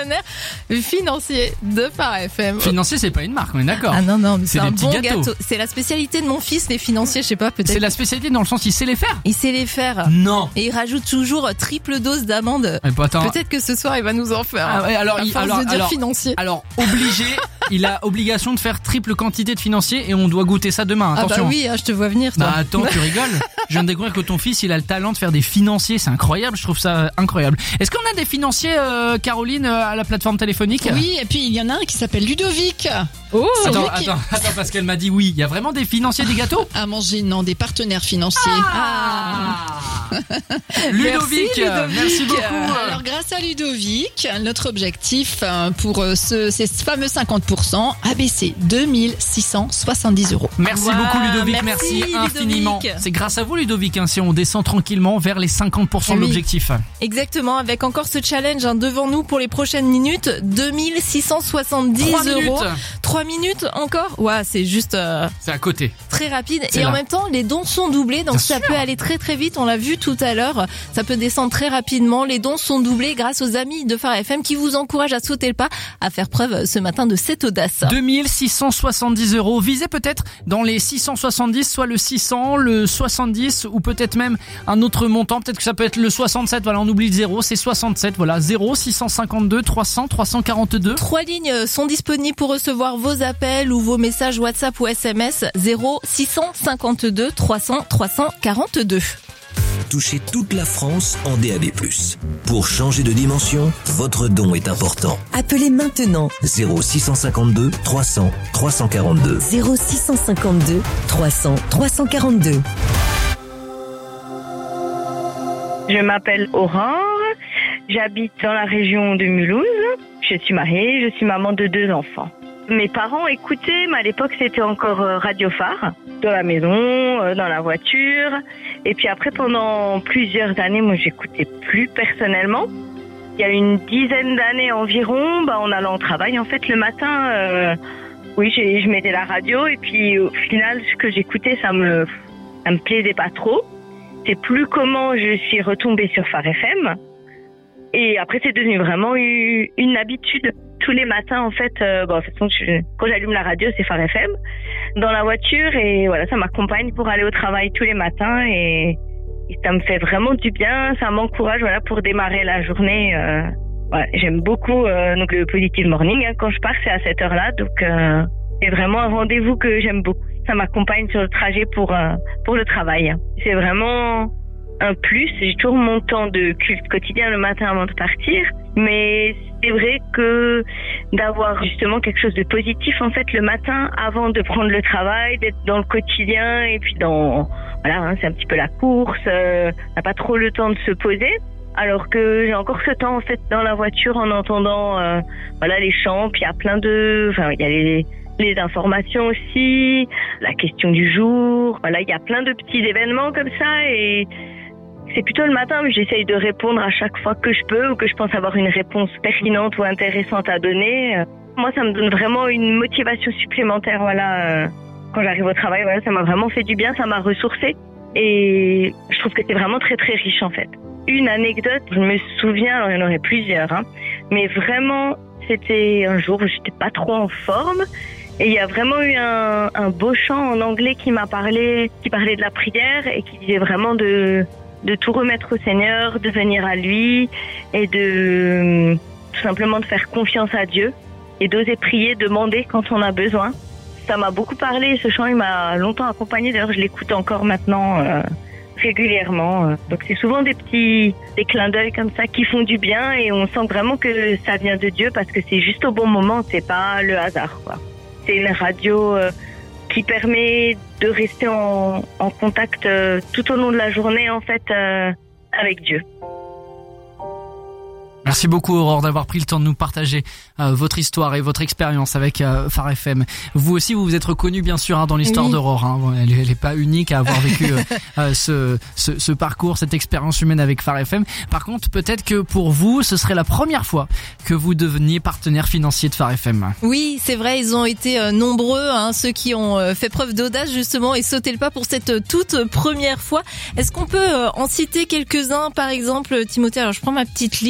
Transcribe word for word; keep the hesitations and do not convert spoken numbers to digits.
partenaire financier de Phare F M. Financier, c'est pas une marque, on est d'accord. Ah non, non, mais c'est, c'est un des bon petits gâteaux. gâteau. C'est la spécialité de mon fils, les financiers, je sais pas, peut-être. C'est la spécialité dans le sens, il sait les faire. Il sait les faire. Non. Et il rajoute toujours triple dose d'amande. Mais pas attends. Peut-être que ce soir, il va nous en faire. Ah ouais, alors, à il, force alors, de dire alors, financier. alors, obligé, il a obligation de faire triple quantité de financiers et on doit goûter ça demain. Attention. Ah bah oui, hein, je te vois venir, toi. Bah attends, tu rigoles. Je viens de découvrir que ton fils, il a le talent de faire des financiers. C'est incroyable, je trouve ça incroyable. Est-ce qu'on a des financiers, euh, Caroline, euh, à la plateforme téléphonique? Oui, et puis il y en a un qui s'appelle Ludovic. Oh, Attends, Celui qui- attends, attends, parce qu'elle m'a dit oui. Il y a vraiment des financiers des gâteaux? À manger, non, des partenaires financiers. Ah Ludovic, Merci, Ludovic. merci beaucoup. Alors grâce à Ludovic, notre objectif euh, pour euh, ce, ces fameux cinquante pour cent a baissé deux mille six cent soixante-dix euros. Merci Wow, beaucoup Ludovic, merci, merci, infiniment. Ludovic. C'est grâce à vous Ludovic, hein, si on descend tranquillement vers les cinquante pour cent de Oui. l'objectif. Exactement, avec encore ce challenge hein, devant nous pour les prochaines minutes, deux mille six cent soixante-dix Trois euros. minutes. Trois minutes encore? Ouais, c'est juste euh, C'est à côté. très rapide. C'est Et là. en même temps, les dons sont doublés, donc Bien ça sûr. peut aller très très vite. On l'a vu tout à l'heure, ça peut descendre très rapidement. Les dons sont doublés grâce aux amis de Phare F M qui vous encouragent à sauter le pas, à faire preuve ce matin de cette audace. deux mille six cent soixante-dix euros. Visez peut-être dans les six cent soixante-dix, soit le six cents, le soixante-dix ou peut-être même un autre montant. Peut-être que ça peut être le soixante-sept. Voilà, on oublie le zéro. C'est soixante-sept. Voilà, zéro six cent cinquante-deux trois cents trois cent quarante-deux. Trois lignes sont disponibles pour recevoir vos appels ou vos messages WhatsApp ou S M S. Zéro six cent cinquante-deux trois cents trois cent quarante-deux. Touchez toute la France en D A B plus. Pour changer de dimension, votre don est important. Appelez maintenant zéro six cent cinquante-deux trois cents trois cent quarante-deux. zéro six cent cinquante-deux trois cents trois cent quarante-deux. Je m'appelle Aurore, j'habite dans la région de Mulhouse. Je suis mariée, je suis maman de deux enfants. Mes parents écoutaient, mais à l'époque c'était encore euh, Radio Phare, dans la maison, euh, dans la voiture. Et puis après, pendant plusieurs années, moi j'écoutais plus personnellement. Il y a une dizaine d'années environ, bah, en allant au travail, en fait, le matin, euh, oui, j'ai, je mettais la radio et puis au final, ce que j'écoutais, ça me, ça me plaisait pas trop. C'est plus comment je suis retombée sur Phare F M. Et après, c'est devenu vraiment une, une habitude. Tous les matins, en fait, euh, bon, de toute façon, je, quand j'allume la radio, c'est Phare F M. Dans la voiture, et voilà, ça m'accompagne pour aller au travail tous les matins. Et, et ça me fait vraiment du bien. Ça m'encourage, voilà, pour démarrer la journée. Euh, ouais, j'aime beaucoup euh, donc le Positive Morning. Hein, quand je pars, c'est à cette heure-là. Donc, euh, c'est vraiment un rendez-vous que j'aime beaucoup. Ça m'accompagne sur le trajet pour, euh, pour le travail. C'est vraiment un plus. J'ai toujours mon temps de culte quotidien le matin avant de partir. Mais c'est vrai que d'avoir justement quelque chose de positif en fait le matin avant de prendre le travail, d'être dans le quotidien et puis dans... Voilà, hein, c'est un petit peu la course. Euh, on n'a pas trop le temps de se poser. Alors que j'ai encore ce temps en fait dans la voiture en entendant euh, voilà les chants. Puis il y a plein de... Enfin, il y a les... les informations aussi, la question du jour. Voilà, il y a plein de petits événements comme ça et c'est plutôt le matin où j'essaye de répondre à chaque fois que je peux ou que je pense avoir une réponse pertinente ou intéressante à donner. Moi, ça me donne vraiment une motivation supplémentaire. Voilà, quand j'arrive au travail, voilà, ça m'a vraiment fait du bien, ça m'a ressourcée et je trouve que c'est vraiment très très riche en fait. Une anecdote, je me souviens, alors il y en aurait plusieurs, hein, mais vraiment, c'était un jour où j'étais pas trop en forme. Et il y a vraiment eu un, un beau chant en anglais qui m'a parlé, qui parlait de la prière et qui disait vraiment de, de tout remettre au Seigneur, de venir à lui et de tout simplement de faire confiance à Dieu et d'oser prier, demander quand on a besoin. Ça m'a beaucoup parlé, ce chant il m'a longtemps accompagné, d'ailleurs je l'écoute encore maintenant euh, régulièrement. Donc c'est souvent des petits des clins d'œil comme ça qui font du bien et on sent vraiment que ça vient de Dieu parce que c'est juste au bon moment, c'est pas le hasard quoi. C'est une radio euh, qui permet de rester en, en contact euh, tout au long de la journée en fait euh, avec Dieu. Merci beaucoup Aurore d'avoir pris le temps de nous partager euh, votre histoire et votre expérience avec euh, Phare F M. Vous aussi, vous vous êtes reconnu bien sûr hein, dans l'histoire oui. d'Aurore. Hein. Elle, elle est pas unique à avoir vécu euh, euh, ce, ce, ce parcours, cette expérience humaine avec Phare F M. Par contre, peut-être que pour vous, ce serait la première fois que vous deveniez partenaire financier de Phare F M. Oui, c'est vrai, ils ont été euh, nombreux, hein, ceux qui ont euh, fait preuve d'audace justement et sauté le pas pour cette euh, toute première fois. Est-ce qu'on peut euh, en citer quelques-uns, par exemple, Timothée? Alors je prends ma petite liste.